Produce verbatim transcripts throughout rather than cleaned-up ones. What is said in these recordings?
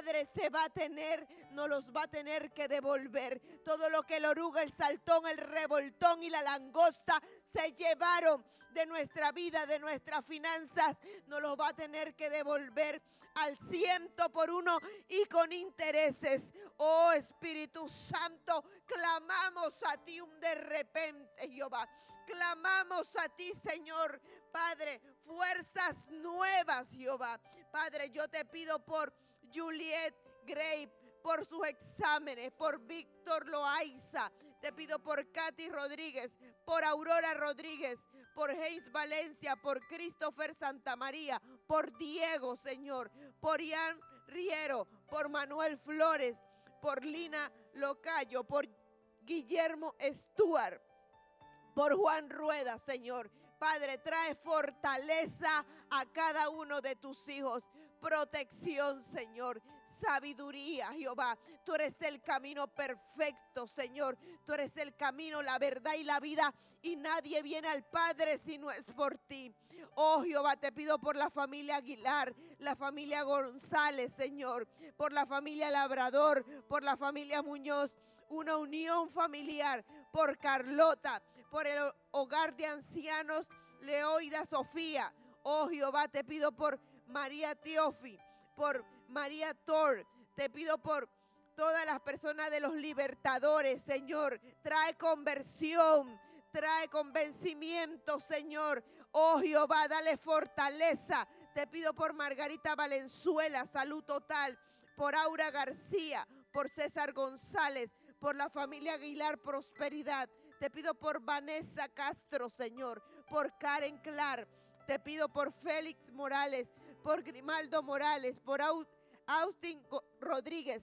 Padre, se va a tener, nos los va a tener que devolver. Todo lo que el oruga, el saltón, el revoltón y la langosta se llevaron de nuestra vida, de nuestras finanzas, nos los va a tener que devolver al ciento por uno y con intereses. Oh Espíritu Santo, clamamos a ti un de repente, Jehová. Clamamos a ti, Señor, Padre, fuerzas nuevas, Jehová. Padre, yo te pido por Juliet Gray, por sus exámenes, por Víctor Loaiza. Te pido por Katy Rodríguez, por Aurora Rodríguez, por Hayes Valencia, por Christopher Santamaría, por Diego, Señor, por Ian Riero, por Manuel Flores, por Lina Locayo, por Guillermo Stuart, por Juan Rueda, Señor. Padre, trae fortaleza a cada uno de tus hijos. Protección, Señor. Sabiduría, Jehová. Tú eres el camino perfecto, Señor. Tú eres el camino, la verdad y la vida. Y nadie viene al Padre si no es por ti. Oh, Jehová, te pido por la familia Aguilar, la familia González, Señor. Por la familia Labrador, por la familia Muñoz. Una unión familiar. Por Carlota, por el hogar de ancianos Leoida Sofía. Oh, Jehová, te pido por María Teofi, por María Tor, te pido por todas las personas de los libertadores, Señor. Trae conversión, trae convencimiento, Señor. Oh Jehová, dale fortaleza. Te pido por Margarita Valenzuela, salud total, por Aura García, por César González, por la familia Aguilar, prosperidad. Te pido por Vanessa Castro, Señor, por Karen Clark. Te pido por Félix Morales, por Grimaldo Morales, por Austin Rodríguez,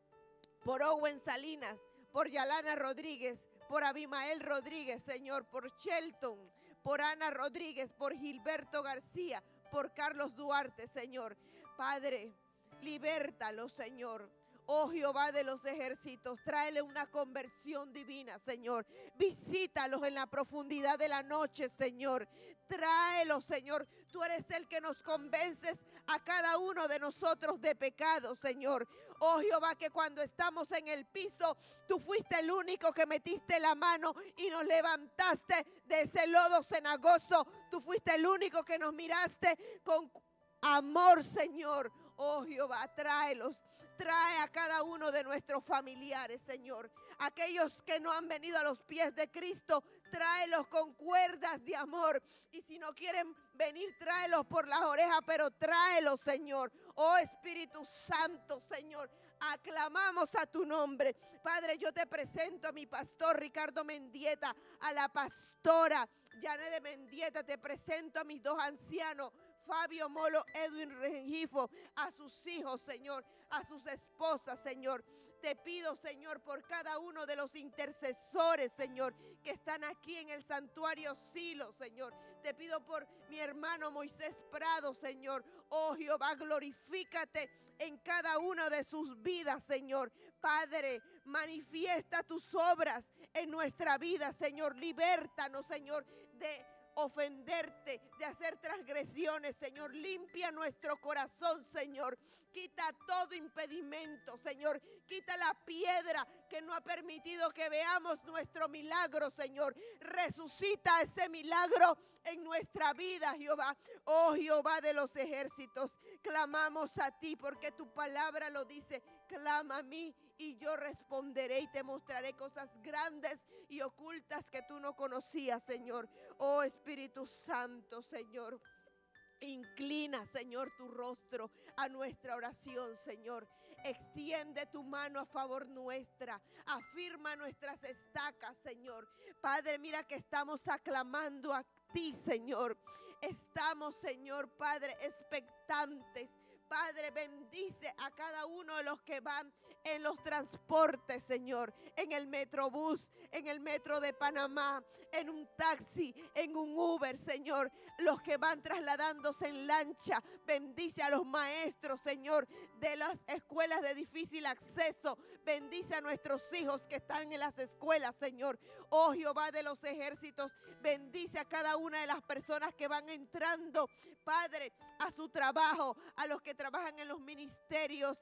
por Owen Salinas, por Yalana Rodríguez, por Abimael Rodríguez, Señor, por Shelton, por Ana Rodríguez, por Gilberto García, por Carlos Duarte, Señor. Padre, libértalo, Señor. Oh Jehová de los ejércitos, tráele una conversión divina, Señor. Visítalos en la profundidad de la noche, Señor. Tráelos, Señor. Tú eres el que nos convences a cada uno de nosotros de pecado, Señor. Oh Jehová, que cuando estamos en el piso, tú fuiste el único que metiste la mano y nos levantaste de ese lodo cenagoso. Tú fuiste el único que nos miraste con amor, Señor. Oh Jehová, tráelos. Trae a cada uno de nuestros familiares, Señor. Aquellos que no han venido a los pies de Cristo, tráelos con cuerdas de amor. Y si no quieren venir, tráelos por las orejas, pero tráelos, Señor. Oh Espíritu Santo, Señor. Aclamamos a tu nombre. Padre, yo te presento a mi pastor Ricardo Mendieta, a la pastora Janet de Mendieta. Te presento a mis dos ancianos, Fabio Molo, Edwin Rengifo, a sus hijos, Señor, a sus esposas, Señor. Te pido, Señor, por cada uno de los intercesores, Señor, que están aquí en el santuario Silo, Señor. Te pido por mi hermano Moisés Prado, Señor. Oh Jehová, glorifícate en cada una de sus vidas, Señor. Padre, manifiesta tus obras en nuestra vida, Señor. Libértanos, Señor, de ofenderte, de hacer transgresiones, Señor. Limpia nuestro corazón, Señor. Quita todo impedimento, Señor. Quita la piedra que no ha permitido que veamos nuestro milagro, Señor. Resucita ese milagro en nuestra vida, Jehová. Oh Jehová de los ejércitos, clamamos a ti porque tu palabra lo dice. Clama a mí y yo responderé y te mostraré cosas grandes y ocultas que tú no conocías, Señor. Oh Espíritu Santo, Señor. Inclina, Señor, tu rostro a nuestra oración, Señor. Extiende tu mano a favor nuestra. Afirma nuestras estacas, Señor. Padre, mira que estamos aclamando a ti, Señor. Estamos, Señor, Padre, expectantes. Padre, bendice a cada uno de los que van en los transportes, Señor, en el Metrobús, en el Metro de Panamá, en un taxi, en un Uber, Señor, los que van trasladándose en lancha. Bendice a los maestros, Señor, de las escuelas de difícil acceso. Bendice a nuestros hijos que están en las escuelas, Señor. Oh Jehová de los ejércitos, bendice a cada una de las personas que van entrando, Padre, a su trabajo, a los que trabajan en los ministerios,